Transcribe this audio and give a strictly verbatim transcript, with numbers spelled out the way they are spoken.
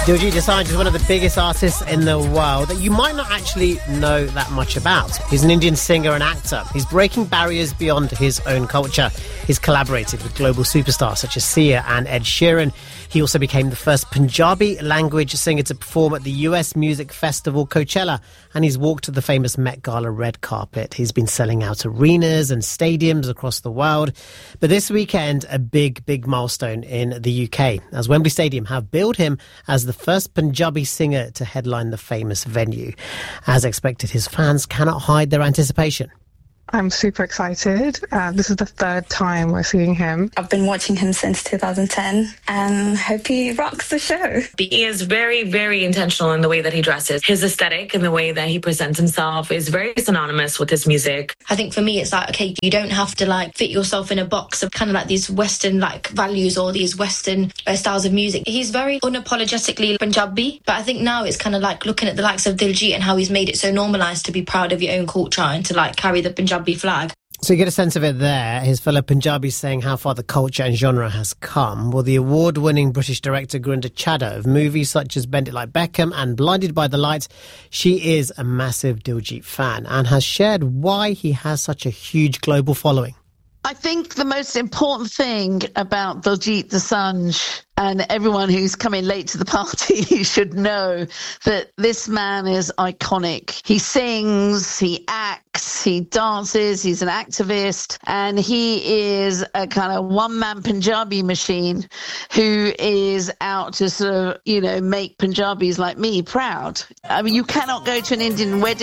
Diljit Dosanjh is one of the biggest artists in the world that you might not actually know that much about. He's an Indian singer and actor. He's breaking barriers beyond his own culture. He's collaborated with global superstars such as Sia and Ed Sheeran. He also became the first Punjabi language singer to perform at the U S music festival Coachella, and he's walked the famous Met Gala red carpet. He's been selling out arenas and stadiums across the world. But this weekend, a big, big milestone in the U K, as Wembley Stadium have billed him as the first Punjabi singer to headline the famous venue. As expected, his fans cannot hide their anticipation. I'm super excited. Uh, this is the third time we're seeing him. I've been watching him since two thousand ten and hope he rocks the show. He is very, very intentional in the way that he dresses. His aesthetic and the way that he presents himself is very synonymous with his music. I think for me, it's like, okay, you don't have to like fit yourself in a box of kind of like these Western like values or these Western uh, styles of music. He's very unapologetically Punjabi, but I think now it's kind of like looking at the likes of Diljit and how he's made it so normalised to be proud of your own culture and to like carry the Punjabi flag. So you get a sense of it there. His fellow Punjabis saying how far the culture and genre has come. Well, the award-winning British director Gurinder Chadha of movies such as Bend It Like Beckham and Blinded by the Light, she is a massive Diljit fan and has shared why he has such a huge global following. I think the most important thing about Diljit Dosanjh, and everyone who's coming late to the party should know that this man is iconic. He sings, he acts, he dances, he's an activist, and he is a kind of one-man Punjabi machine who is out to sort of, you know, make Punjabis like me proud. I mean, you cannot go to an Indian wedding